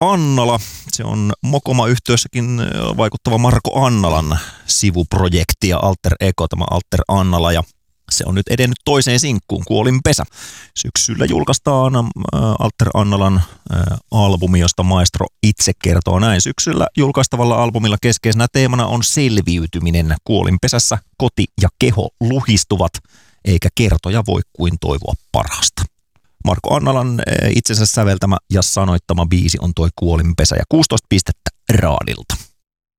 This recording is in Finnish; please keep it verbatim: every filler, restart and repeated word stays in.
Annala. Se on Mokoma-yhtiössäkin vaikuttava Marko Annalan sivuprojekti ja alter ego, tämä Alter Annala. Ja se on nyt edennyt toiseen sinkkuun, Kuolinpesä. Syksyllä julkaistaan Alter Annalan albumi, josta maestro itse kertoo näin. Syksyllä julkaistavalla albumilla keskeisenä teemana on selviytyminen. Kuolinpesässä koti ja keho luhistuvat, eikä kertoja voi kuin toivoa parasta. Marko Annalan itsensä säveltämä ja sanoittama biisi on toi Kuolinpesä ja kuusitoista pistettä Raadilta.